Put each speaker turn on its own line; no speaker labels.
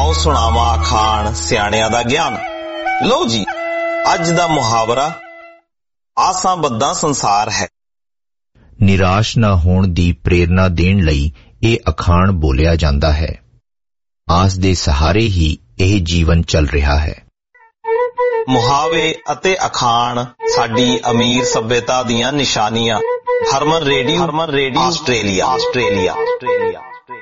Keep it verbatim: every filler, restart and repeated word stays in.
आओ सुणावा अखाण सियाणियां दा ज्ञान। लो जी अज दा मुहावरा आसां बद्दां संसार है।
निराश ना होण दी प्रेरणा देण लई ਇਹ ਅਖਾਣ ਬੋਲਿਆ ਜਾਂਦਾ ਹੈ। ਆਸ ਦੇ ਸਹਾਰੇ ਹੀ ਇਹ ਜੀਵਨ ਚੱਲ ਰਿਹਾ ਹੈ।
ਮੁਹਾਵੇ ਅਤੇ ਅਖਾਣ ਸਾਡੀ ਅਮੀਰ ਸੱਭਿਅਤਾ ਦੀਆਂ ਨਿਸ਼ਾਨੀਆਂ। ਹਰਮਨ ਰੇਡੀਓ, ਹਰਮਨ ਰੇਡੀਓ, ਆਸਟ੍ਰੇਲੀਆ, ਆਸਟ੍ਰੇਲੀਆ, ਆਸਟ੍ਰੇਲੀਆ।